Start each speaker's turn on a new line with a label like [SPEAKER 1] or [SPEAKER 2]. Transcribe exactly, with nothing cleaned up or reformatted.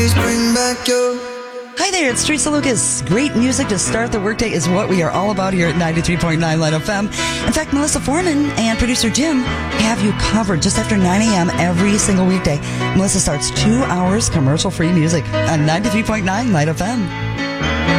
[SPEAKER 1] Bring back your
[SPEAKER 2] Hi there, it's Teresa Lucas. Great music to start the workday is what we are all about here at ninety-three point nine Light F M. In fact, Melissa Foreman and producer Jim have you covered just after nine a.m. every single weekday. Melissa starts two hours commercial-free music on ninety-three point nine Light F M.